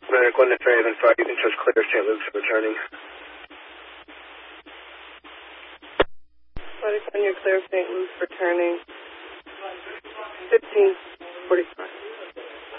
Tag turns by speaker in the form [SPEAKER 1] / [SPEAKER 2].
[SPEAKER 1] Medic 1 to 375, you can trust clear St. Luke's returning.
[SPEAKER 2] Medic 1, you're clear St. Luke's returning. 15:45.